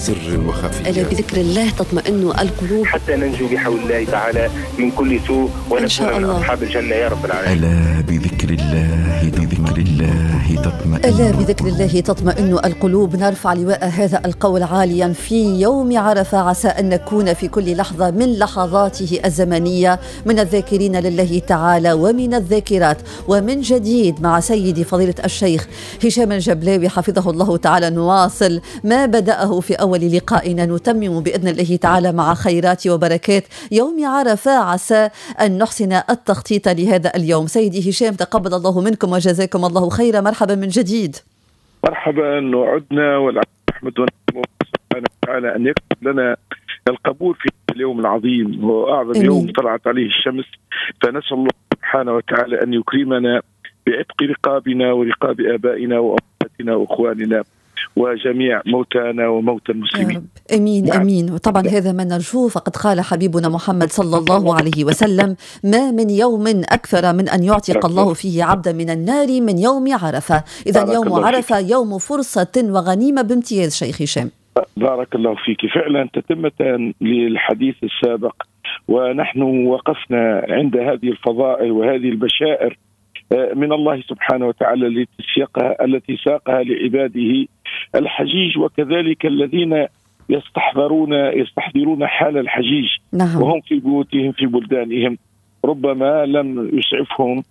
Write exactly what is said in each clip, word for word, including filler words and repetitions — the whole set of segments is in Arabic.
سر وخفي. ألا بذكر الله تطمئن القلوب، حتى ننجو بحول الله تعالى من كل سوء ونكون من أصحاب الجنة يا رب العالمين. ألا بذكر الله بذكر الله تطمئن ألا بذكر الله تطمئن القلوب. نرفع لواء هذا القول عاليا في يوم عرفة، عسى أن نكون في كل لحظة من لحظاته الزمنية من الذاكرين لله تعالى ومن الذاكرات. ومن جديد مع سيدي فضيلة الشيخ هشام الجبلاوي حفظه الله تعالى نواصل ما بدأه في أول لقائنا، نتمم بإذن الله تعالى مع خيرات وبركات يوم عرفة، عسى أن نحسن التخطيط لهذا اليوم. سيدي هشام تقبل الله منكم وجزاكم الله خيرا، مرحبا من جديد. مرحبا، وعدنا ونحمد ونحمد سبحانه وتعالى أن يكتب لنا القبول في اليوم العظيم، هو أعظم أمين. يوم طلعت عليه الشمس، فنسأل الله سبحانه وتعالى أن يكرمنا بعتق رقابنا ورقاب آبائنا وأمهاتنا وأخواننا وجميع موتانا وموتى المسلمين. امين نعم. امين. وطبعا هذا ما نرجوه، فقد قال حبيبنا محمد صلى الله عليه وسلم: ما من يوم اكثر من ان يعتق الله فيه عبدا من النار من يوم عرفه. اذا يوم عرفه يوم فرصه وغنيمه بامتياز. شيخ هشام بارك الله فيك، فعلا تتمة للحديث السابق، ونحن وقفنا عند هذه الفضائل وهذه البشائر من الله سبحانه وتعالى التي ساقها التي ساقها لعباده الحجيج، وكذلك الذين يستحضرون يستحضرون حال الحجيج نعم. وهم في بيوتهم في بلدانهم، ربما لم يسعفهم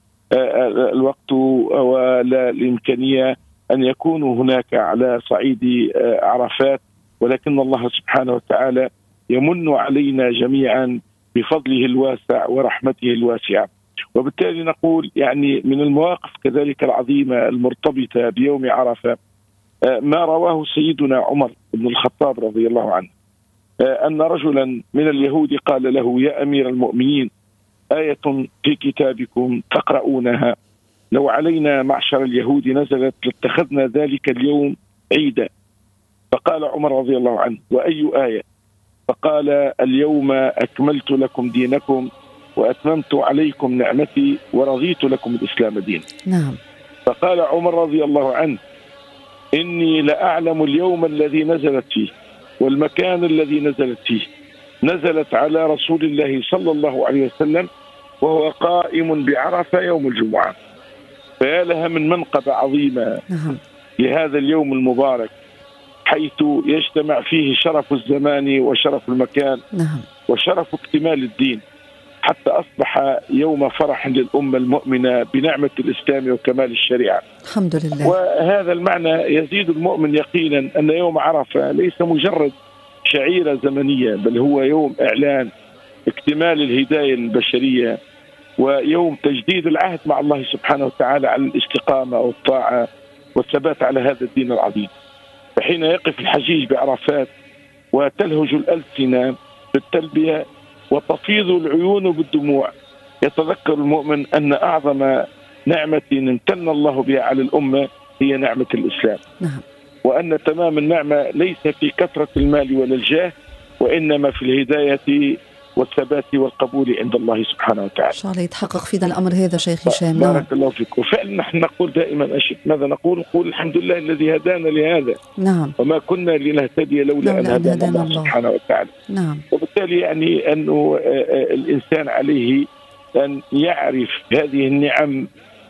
الوقت ولا الإمكانية أن يكونوا هناك على صعيد عرفات، ولكن الله سبحانه وتعالى يمن علينا جميعا بفضله الواسع ورحمته الواسعة. وبالتالي نقول يعني من المواقف كذلك العظيمة المرتبطة بيوم عرفة ما رواه سيدنا عمر بن الخطاب رضي الله عنه، أن رجلا من اليهود قال له: يا أمير المؤمنين، آية في كتابكم تقرؤونها لو علينا معشر اليهود نزلت لاتخذنا ذلك اليوم عيدا. فقال عمر رضي الله عنه: وأي آية؟ فقال: اليوم أكملت لكم دينكم وأتممت عليكم نعمتي ورضيت لكم الإسلام دين. نعم. فقال عمر رضي الله عنه: إني لأعلم اليوم الذي نزلت فيه والمكان الذي نزلت فيه، نزلت على رسول الله صلى الله عليه وسلم وهو قائم بعرفة يوم الجمعة. فيا لها من منقبة عظيمة نعم. لهذا اليوم المبارك، حيث يجتمع فيه شرف الزمان وشرف المكان نعم. وشرف اكتمال الدين، حتى أصبح يوم فرح للأمة المؤمنة بنعمة الإسلام وكمال الشريعة. الحمد لله. وهذا المعنى يزيد المؤمن يقينا أن يوم عرفة ليس مجرد شعيرة زمنية، بل هو يوم إعلان اكتمال الهداية البشرية، ويوم تجديد العهد مع الله سبحانه وتعالى على الاستقامة والطاعة والثبات على هذا الدين العظيم. فحين يقف الحجيج بعرفات وتلهج الألسنة بالتلبية وتفيض العيون بالدموع، يتذكر المؤمن أن أعظم نعمة امتن الله بها على الأمة هي نعمة الإسلام. نعم. وأن تمام النعمة ليس في كثرة المال ولا الجاه، وإنما في الهداية والثبات والقبول عند الله سبحانه وتعالى. إن شاء الله يتحقق فينا الأمر هذا شيخ هشام. بارك نعم. الله فيك. وفعلا نحن نقول دائما أشد ماذا نقول؟ نقول الحمد لله الذي هدانا لهذا. نعم. وما كنا لنهتدي لولا أن هدانا الله, الله سبحانه وتعالى. نعم. وبالتالي يعني أنه الإنسان عليه أن يعرف هذه النعم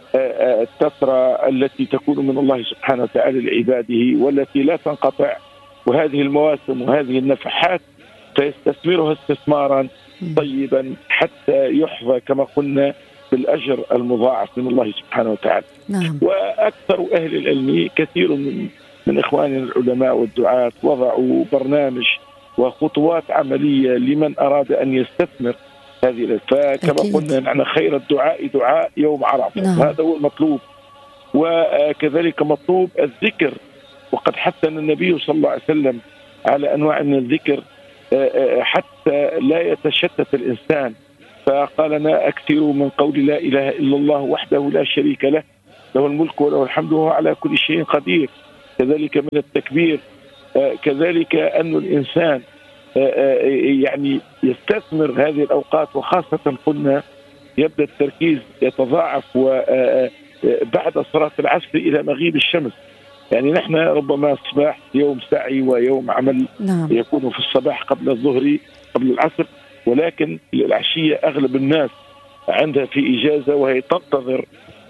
التترى التي تكون من الله سبحانه وتعالى لعباده والتي لا تنقطع، وهذه المواسم وهذه النفحات فيستثمرها استثمارا طيبا حتى يحظى كما قلنا بالأجر المضاعف من الله سبحانه وتعالى. نعم. وأكثر أهل العلم كثير من من إخواننا العلماء والدعاة وضعوا برنامج وخطوات عملية لمن أراد أن يستثمر هذه. فكما قلنا نحن خير الدعاء دعاء يوم عرفة. نعم. هذا هو المطلوب. وكذلك مطلوب الذكر، وقد حثنا النبي صلى الله عليه وسلم على أنواع من الذكر حتى لا يتشتت الإنسان، فقال لنا: أكثروا من قول لا إله إلا الله وحده لا شريك له، له الملك وله الحمد وهو على كل شيء قدير. كذلك من التكبير، كذلك أن الإنسان يعني يستثمر هذه الأوقات، وخاصة قلنا يبدأ التركيز يتضاعف وبعد صلاة العصر إلى مغيب الشمس، يعني نحن ربما الصباح يوم سعي ويوم عمل نعم. يكون في الصباح قبل الظهر قبل العصر، ولكن العشية أغلب الناس عندها في إجازة وهي تنتظر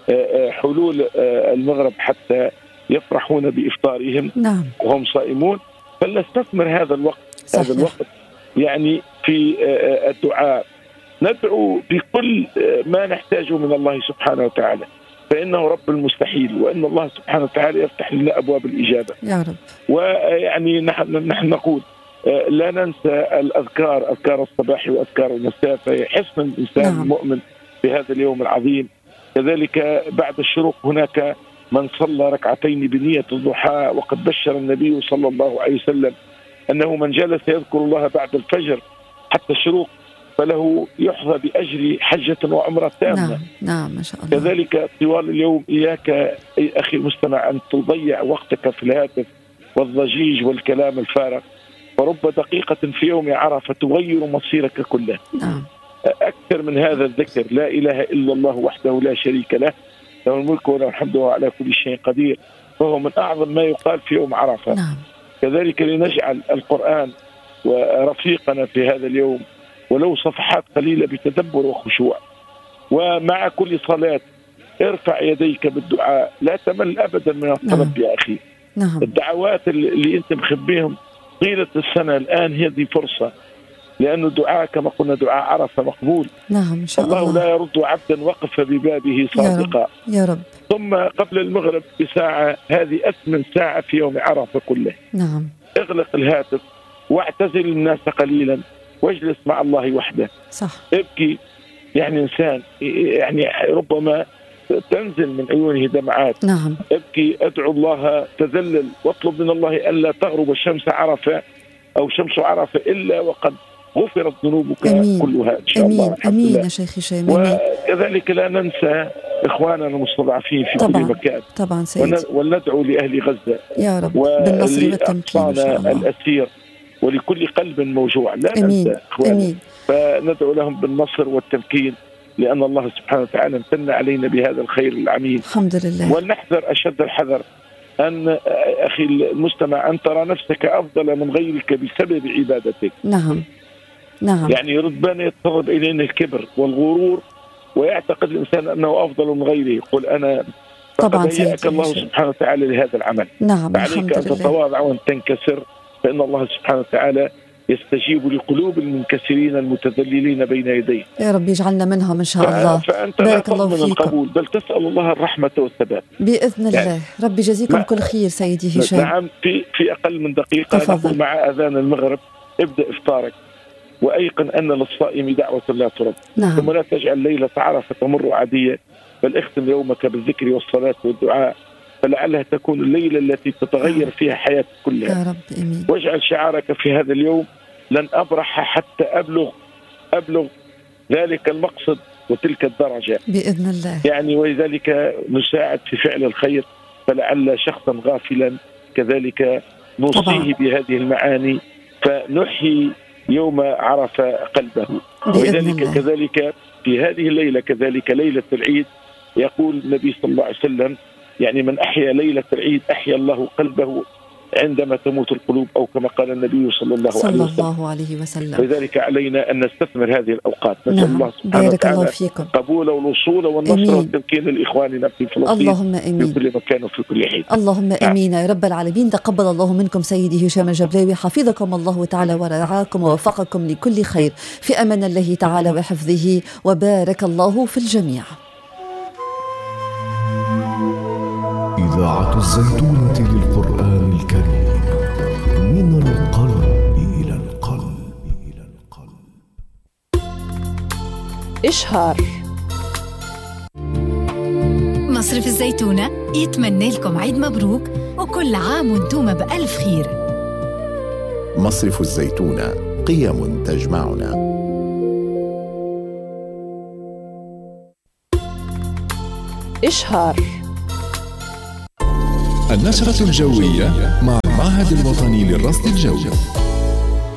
حلول المغرب حتى يفرحون بإفطارهم. نعم. وهم صائمون. فلنستثمر هذا الوقت صحيح. هذا الوقت يعني في الدعاء، ندعو بكل ما نحتاجه من الله سبحانه وتعالى، فإنه رب المستحيل، وإن الله سبحانه وتعالى يفتح لنا أبواب الإجابة يا رب. ويعني نحن, نحن نقول لا ننسى الأذكار، أذكار الصباح وأذكار المساء، فيحسن الإنسان نعم. المؤمن في هذا اليوم العظيم. كذلك بعد الشروق هناك من صلى ركعتين بنية الضحى، وقد بشر النبي صلى الله عليه وسلم أنه من جلس يذكر الله بعد الفجر حتى الشروق فله يحظى بأجر حجة وعمرة تامة. نعم نعم ما شاء الله. كذلك طوال اليوم إياك أي أخي المستمع أن تضيع وقتك في الهاتف والضجيج والكلام الفارغ، فرب دقيقة في يوم عرفة تغير مصيرك كله. نعم. أكثر من هذا الذكر: لا إله إلا الله وحده لا شريك له، له الملك وله الحمد وهو على كل شيء قدير، فهو من أعظم ما يقال في يوم عرفة. نعم. كذلك لنجعل القرآن ورفيقنا في هذا اليوم ولو صفحات قليلة بتدبر وخشوع، ومع كل صلاة ارفع يديك بالدعاء، لا تمل أبدا من الطلب. نعم. يا أخي نعم. الدعوات اللي أنت مخبيهم طيلة السنة الآن هذه فرصة، لأن الدعاء كما قلنا دعاء عرفة مقبول. نعم إن شاء الله. الله لا يرد عبدا وقف ببابه صادقا. يا رب. يا رب. ثم قبل المغرب بساعة، هذه أثمن ساعة في يوم عرفة كله. نعم. اغلق الهاتف واعتزل الناس قليلا واجلس مع الله وحده. صح. ابكي، يعني إنسان يعني ربما تنزل من عيونه دمعات. نعم. ابكي، ادعو الله، تذلل، واطلب من الله ألا تغرب الشمس عرفة أو شمس عرفة إلا وقد غفرت ذنوبك أمين. كلها إن شاء أمين. الله. أمين يا شيخي هشام. وكذلك لا ننسى إخواننا المستضعفين في طبعا. كل مكان. طبعا سيدي. وندعو لأهل غزة يا رب بالنصر والتمكين إن شاء الله. الأسير ولكل قلب موجوع لا أمين. ننسى إخواننا. أمين. فندعو لهم بالنصر والتمكين، لأن الله سبحانه وتعالى امتن علينا بهذا الخير العميم. الحمد لله. ولنحذر أشد الحذر أن أخي المستمع أن ترى نفسك أفضل من غيرك بسبب عبادتك. نعم نعم. يعني ربما يتطرب إلينا الكبر والغرور ويعتقد الإنسان أنه أفضل من غيره. قل أنا طبعا هيأك الله سبحانه وتعالى لهذا العمل. نعم. عليك أن تتواضع وأن تنكسر، فإن الله سبحانه وتعالى يستجيب لقلوب المنكسرين المتذللين بين يديه. يا رب يجعلنا منهم إن شاء الله. فأنت بارك الله فيكم. القبول بل تسأل الله الرحمة والثبات بإذن الله. يعني رب يجزيكم كل خير سيدي هشام. نعم. في في أقل من دقيقة نقول مع أذان المغرب ابدأ إفطارك وأيقن أن للصائم دعوة لا ترد. نعم. ثم لا تجعل ليلة عرفة تمر عادية، بل اختم يومك بالذكر والصلاة والدعاء، فلعلها تكون الليلة التي تتغير فيها حياتك كلها. يا رب امين. واجعل شعارك في هذا اليوم: لن أبرح حتى أبلغ أبلغ ذلك المقصد وتلك الدرجة بإذن الله. يعني ولذلك نساعد في فعل الخير، فلعل شخصا غافلا كذلك نوصيه بهذه المعاني فنحيي يوم عرفة قلبه. ولذلك كذلك في هذه الليلة كذلك ليلة العيد يقول النبي صلى الله عليه وسلم: يعني من أحيا ليلة العيد أحيا الله قلبه عندما تموت القلوب، أو كما قال النبي صلى الله, صلى عليه, وسلم. الله عليه وسلم. لذلك علينا أن نستثمر هذه الأوقات. نسأل نعم. الله سبحانه وتعالى قبول والوصول والنصر والتمكين لإخواننا في فلسطين. اللهم أمين. في كل مكان وفي كل حين. اللهم أمين يا رب العالمين. تقبل الله منكم سيدي هشام الجبلاوي، حفظكم الله تعالى ورعاكم ووفقكم لكل خير، في أمان الله تعالى وحفظه، وبارك الله في الجميع. إذاعة الزيتونة للقرآن الكريم، من القلب إلى القلب إلى القلب. إشهار. مصرف الزيتونة يتمنى لكم عيد مبروك وكل عام وانتم بألف خير. مصرف الزيتونة، قيم تجمعنا. إشهار. النشرة الجوية مع المعهد الوطني للرصد الجوي.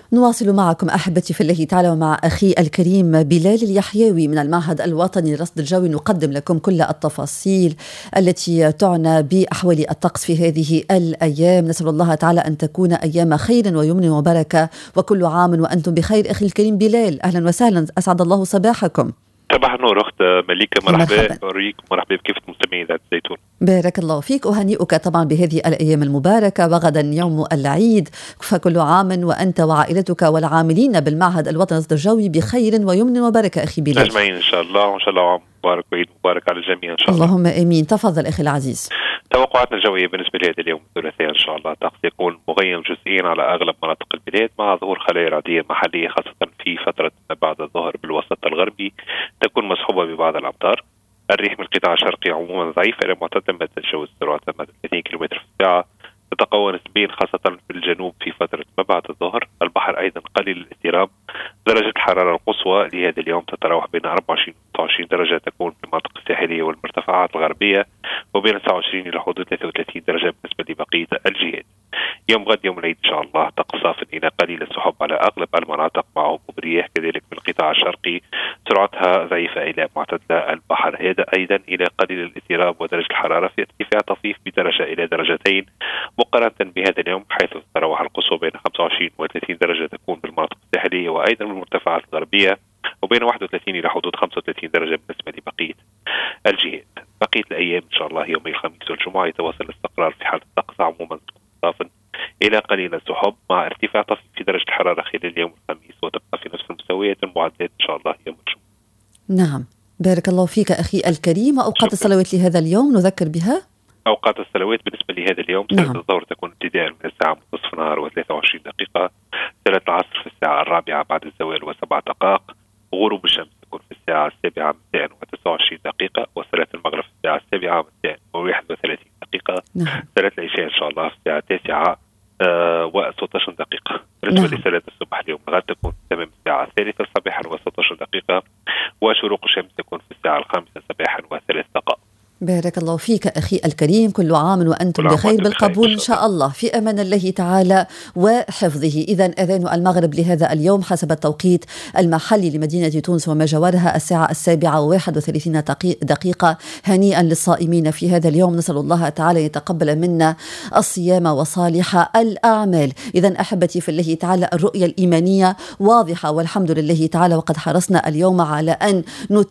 نواصل معكم أحبتي في الله تعالى ومع أخي الكريم بلال اليحيوي من المعهد الوطني للرصد الجوي. نقدم لكم كل التفاصيل التي تعنى بأحوال الطقس في هذه الأيام. نسأل الله تعالى أن تكون أيام خير ويمن وبركة وكل عام وأنتم بخير. أخي الكريم بلال، أهلا وسهلا، أسعد الله صباحكم. صباح النور أخت مليكة، مرحبا بك ومرحبا بكيف مستمعين ذات الزيتون. بارك الله فيك، أهنئك طبعا بهذه الأيام المباركة وغدا يوم العيد، فكل عام وأنت وعائلتك والعاملين بالمعهد الوطني للرصد الجوي بخير ويمن وبركة أخي بلال. أجمعين إن شاء الله، وإن شاء الله عام مبارك وعيد مبارك على الجميع إن شاء الله. اللهم آمين. تفضل أخي العزيز. توقعاتنا الجوية بالنسبة لهذا اليوم الثلاثاء إن شاء الله طقس يكون مغيم جزئيا على أغلب مناطق البلاد مع ظهور خلايا رعدية محلية خاصة في فترة بعد الظهر بالوسط الغربي تكون مصحوبة ببعض الأمطار. الريح من القطاع الشرقي عموما ضعيف إلى معتدل ما تتجاوز سرعة ثلاثين كيلومتر في الساعة، تتقوى نسبيا خاصة في الجنوب في فترة ما بعد الظهر. البحر أيضا قليل الاضطراب. درجة الحرارة القصوى لهذا اليوم تتراوح بين أربعة وعشرين و ستة وعشرين درجة تكون في المناطق الساحلية والمرتفعات الغربية، وبين تسعة وعشرين إلى حدود ثلاثة وثلاثين درجة بالنسبة لبقية الجهات. يوم غد يوم العيد إن شاء الله طقس صاف إلى قليل السحب على أغلب المناطق مع هبوب رياح كذلك من القطاع الشرقي سرعتها ضعيفة إلى معتدلة. البحر هذا أيضا إلى قليل الاضطراب، ودرجة الحرارة في ارتفاع طفيف بدرجة إلى درجتين مقارنة بهذا اليوم، حيث تتراوح القصوى بين خمسة وعشرين و ثلاثين درجة تكون بالمناطق الساحلية وأيضا بالمرتفعات الغربية، وبين واحد وثلاثين إلى حدود خمسة وثلاثين درجة بالنسبة لبقية الجهات. بقية الأيام إن شاء الله يوم الخميس والجمعة يتواصل الاستقرار في حالة الطقس عموما صافا إلى قليل السحب مع ارتفاع طفيف في درجة الحرارة خلال يوم الخميس، وتبقى في نفس المستويات المعدلات إن شاء الله يوم الجمعة. نعم، بارك الله فيك أخي الكريم. وأوقات الصلوات لهذا اليوم نذكر بها. أوقات الصلوات بالنسبة لهذا اليوم نعم. صلاة الظهر تكون ابتداء من الساعة منتصف النهار وثلاثة وعشرين دقيقة، صلاة العصر في الساعة الرابعة بعد الزوال وسبع دقائق، غروب الشمس تكون في الساعة السابعة مساء وتسعة وعشرين دقيقة، وصلاة المغرب في الساعة السابعة مساء وواحد وثلاثين دقيقة. نعم. صلاة العشاء إن شاء الله في الساعة التاسعة آه وستة عشر دقيقة. بالنسبة نعم. لصلاة الصبح اليوم الغد تكون في تمام الساعة الثالثة صباحا وستة عشر دقيقة، وشروق الشمس تكون في الساعة الخامسة صباحا وثلاث دقائق. بارك الله فيك أخي الكريم، كل عام وأنتم بخير بالقبول إن شاء الله، في أمان الله تعالى وحفظه. إذا أذان المغرب لهذا اليوم حسب التوقيت المحلي لمدينة تونس وما جاورها الساعة السابعة وواحد وثلاثين دقيقة. هنيئا للصائمين في هذا اليوم، نسأل الله تعالى يتقبل منا الصيام وصالح الأعمال. إذا أحبتي في الله تعالى الرؤية الإيمانية واضحة والحمد لله تعالى، وقد حرصنا اليوم على أن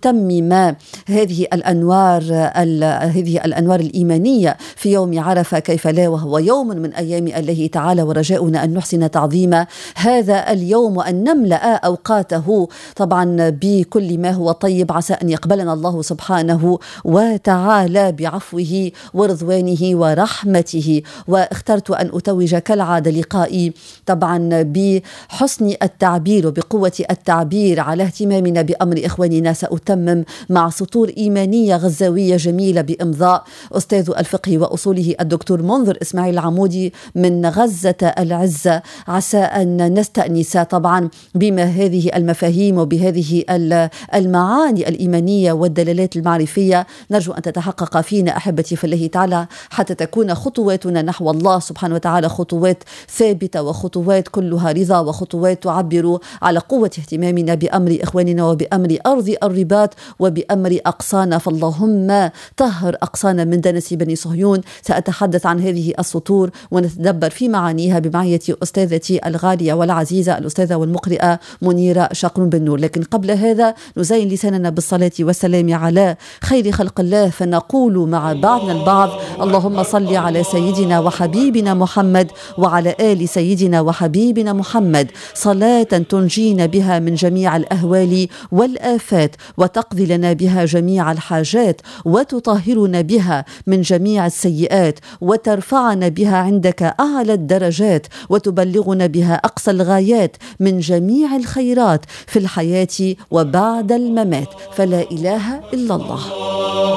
نتمم هذه الأنوار هذه الأنوار الإيمانية في يوم عرفة، كيف لا، وهو يوم من أيام الله تعالى، ورجاؤنا أن نحسن تعظيم هذا اليوم وأن نملأ أوقاته طبعا بكل ما هو طيب، عسى أن يقبلنا الله سبحانه وتعالى بعفوه ورضوانه ورحمته. واخترت أن أتوج كالعادة لقائي طبعا بحسن التعبير وبقوة التعبير على اهتمامنا بأمر إخواننا. سأتمم مع سطور إيمانية غزاوية جميلة بإمضاء أستاذ الفقه وأصوله الدكتور منذر إسماعيل العمودي من غزة العزة، عسى أن نستأنس طبعا بما هذه المفاهيم وبهذه المعاني الإيمانية والدلالات المعرفية. نرجو أن تتحقق فينا أحبتي في الله تعالى، حتى تكون خطواتنا نحو الله سبحانه وتعالى خطوات ثابتة وخطوات كلها رضا، وخطوات تعبر على قوة اهتمامنا بأمر إخواننا وبأمر أرض الرباط وبأمر أقصانا. فاللهم طهر أقصانا من دنس بني صهيون. سأتحدث عن هذه السطور ونتدبر في معانيها بمعية أستاذتي الغالية والعزيزة الأستاذة والمقرئة منيرة شاقرون بن نور. لكن قبل هذا نزين لساننا بالصلاة والسلام على خير خلق الله، فنقول مع بعضنا البعض: اللهم صل على سيدنا وحبيبنا محمد وعلى آل سيدنا وحبيبنا محمد، صلاة تنجينا بها من جميع الأهوال والآفات، وتقضي لنا بها جميع الحاجات، وتطهرنا بها من جميع السيئات، وترفعنا بها عندك أعلى الدرجات، وتبلغنا بها أقصى الغايات من جميع الخيرات في الحياة وبعد الممات، فلا إله إلا الله.